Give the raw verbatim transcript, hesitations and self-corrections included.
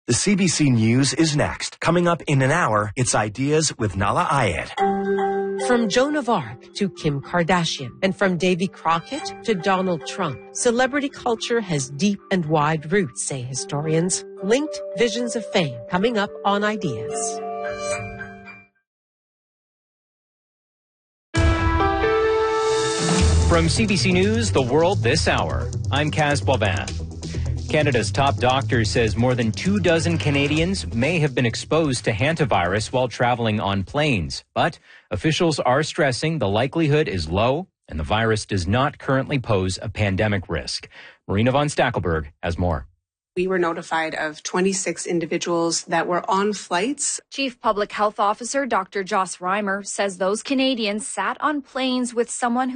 The C B C News is next. Coming up in an hour, it's Ideas with Nala Ayed. From Joan of Arc to Kim Kardashian, and from Davy Crockett to Donald Trump, celebrity culture has deep and wide roots, say historians. Linked visions of fame coming up on Ideas. From C B C News, The World This Hour, I'm Kaz Boivin. Canada's top doctor says more than two dozen Canadians may have been exposed to hantavirus while traveling on planes. But officials are stressing the likelihood is low and the virus does not currently pose a pandemic risk. Marina von Stackelberg has more. We were notified of twenty-six individuals that were on flights. Chief Public Health Officer Doctor Joss Reimer says those Canadians sat on planes with someone who